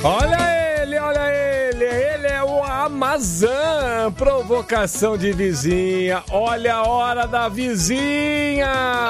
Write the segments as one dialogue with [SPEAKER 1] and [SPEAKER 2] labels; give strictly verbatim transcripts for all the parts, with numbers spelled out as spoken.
[SPEAKER 1] Olha ele, olha ele, ele é o Amazã, provocação de vizinha, olha a hora da vizinha,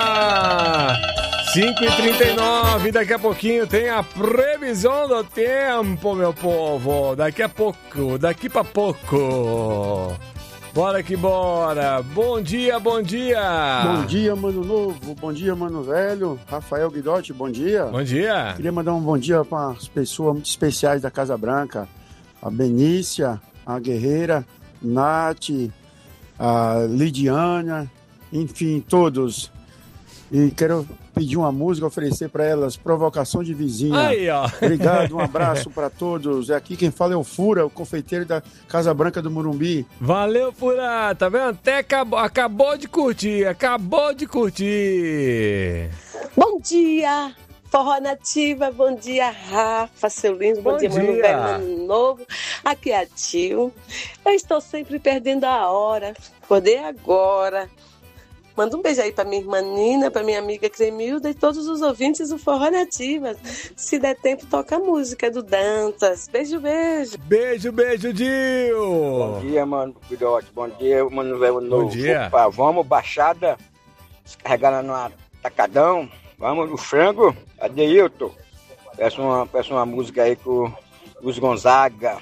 [SPEAKER 1] cinco e trinta e nove, daqui a pouquinho tem a previsão do tempo, meu povo, daqui a pouco, daqui pra pouco. Bora que bora! Bom dia, bom dia!
[SPEAKER 2] Bom dia, mano novo, bom dia, mano velho. Rafael Guidotti, bom dia.
[SPEAKER 1] Bom dia!
[SPEAKER 2] Queria mandar um bom dia para as pessoas muito especiais da Casa Branca. A Benícia, a Guerreira, Nath, a Lidiana, enfim, todos. E quero pedir uma música, oferecer para elas, Provocação de Vizinha.
[SPEAKER 1] Aí, ó.
[SPEAKER 2] Obrigado, um abraço para todos. É aqui quem fala é o Fura, o confeiteiro da Casa Branca do Morumbi.
[SPEAKER 1] Valeu, Fura. Tá vendo? Até acabou, acabou de curtir, acabou de curtir.
[SPEAKER 3] Bom dia, Forró Nativa. Bom dia, Rafa, seu lindo. Bom, Bom dia, dia, mano velho, mano novo. Aqui é a Tio. Eu estou sempre perdendo a hora. Acordei agora. Manda um beijo aí pra minha irmã Nina, pra minha amiga Cremilda e todos os ouvintes do Forró Nativa. Se der tempo, toca a música do Dantas. Beijo, beijo.
[SPEAKER 1] Beijo, beijo, Dio.
[SPEAKER 4] Bom dia, mano, filhote. Bom dia, mano velho novo.
[SPEAKER 1] Bom dia.
[SPEAKER 4] Opa, vamos, baixada, carregar no atacadão. Vamos no frango. Adeilton. Peço uma, peço uma música aí com os Gonzaga.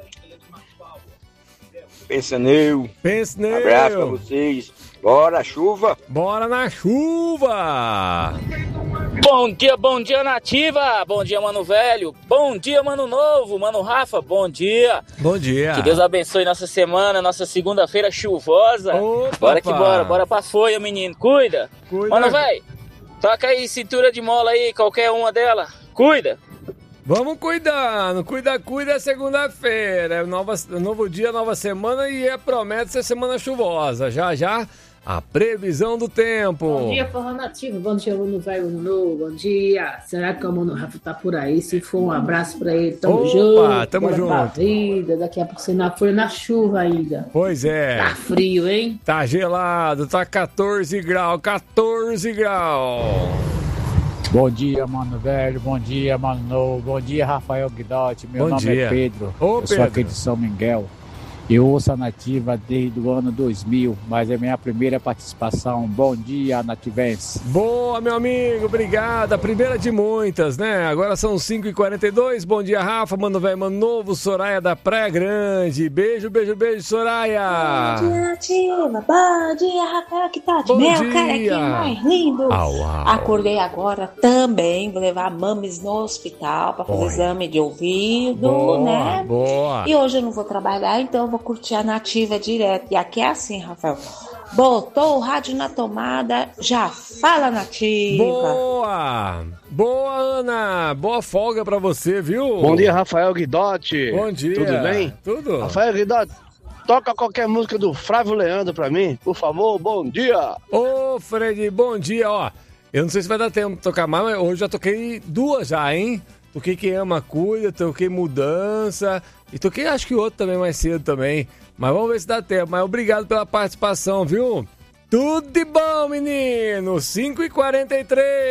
[SPEAKER 4] Pensa neu.
[SPEAKER 1] Pensa neu.
[SPEAKER 4] Abraço pra vocês. Bora, chuva!
[SPEAKER 1] Bora na chuva!
[SPEAKER 5] Bom dia, bom dia, Nativa! Bom dia, mano velho! Bom dia, mano novo! Mano Rafa, bom dia!
[SPEAKER 1] Bom dia!
[SPEAKER 5] Que Deus abençoe nossa semana, nossa segunda-feira chuvosa!
[SPEAKER 1] Opa,
[SPEAKER 5] bora que bora, bora pra folha, menino! Cuida!
[SPEAKER 1] Cuida.
[SPEAKER 5] Mano velho, toca aí cintura de mola aí, qualquer uma dela! Cuida!
[SPEAKER 1] Vamos cuidando, cuida, cuida, é segunda-feira, é nova, novo dia, nova semana e é, promete ser semana chuvosa, já já a previsão do tempo.
[SPEAKER 6] Bom dia, Forró Nativo, bom dia, Mano Velho, Mano Novo, bom dia, será que o Mano Rafa tá por aí? Se for, um abraço pra ele, tamo
[SPEAKER 1] Opa,
[SPEAKER 6] junto,
[SPEAKER 1] tamo
[SPEAKER 6] bora
[SPEAKER 1] junto.
[SPEAKER 6] pra vida, daqui a pouco você na folha, na chuva ainda.
[SPEAKER 1] Pois é.
[SPEAKER 6] Tá frio, hein?
[SPEAKER 1] Tá gelado, tá quatorze graus, quatorze graus.
[SPEAKER 7] Bom dia, mano velho, bom dia, mano novo, bom dia, Rafael Guidotti, meu
[SPEAKER 1] bom
[SPEAKER 7] nome
[SPEAKER 1] dia.
[SPEAKER 7] é Pedro,
[SPEAKER 1] Ô,
[SPEAKER 7] eu
[SPEAKER 1] Pedro.
[SPEAKER 7] sou aqui de São Miguel, eu ouço a Nativa desde o ano dois mil, mas é minha primeira participação. Bom dia, Nativense.
[SPEAKER 1] Boa, meu amigo, obrigado, a primeira de muitas, né? Agora são cinco e quarenta e dois, bom dia, Rafa, mano velho, mano novo, Soraya da Praia Grande, beijo, beijo, beijo, Soraya.
[SPEAKER 8] Bom dia, Nativa, bom dia, Rafael, que tá de
[SPEAKER 1] Bom
[SPEAKER 8] meu
[SPEAKER 1] dia.
[SPEAKER 8] carequinho mais lindo.
[SPEAKER 1] Au, au.
[SPEAKER 8] Acordei agora também, vou levar a Mames no hospital pra fazer
[SPEAKER 1] Oi.
[SPEAKER 8] exame de ouvido,
[SPEAKER 1] Boa,
[SPEAKER 8] né?
[SPEAKER 1] boa.
[SPEAKER 8] E hoje eu não vou trabalhar, então eu vou curtir a Nativa direto. E aqui é assim, Rafael, botou o rádio na tomada, já fala Nativa.
[SPEAKER 1] Boa! Boa, Ana! Boa folga pra você, viu?
[SPEAKER 9] Bom dia, Rafael Guidotti.
[SPEAKER 1] Bom dia.
[SPEAKER 9] Tudo bem?
[SPEAKER 1] Tudo.
[SPEAKER 9] Rafael Guidotti, toca qualquer música do Flávio Leandro pra mim, por favor. Bom dia.
[SPEAKER 1] Ô, Fred, bom dia, ó. Eu não sei se vai dar tempo de tocar mais, mas hoje já toquei duas já, hein? Toquei Quem Ama Cuida, toquei Mudança e toquei acho que outro também mais cedo também. Mas vamos ver se dá tempo. Mas obrigado pela participação, viu? Tudo de bom, menino! cinco e quarenta e três.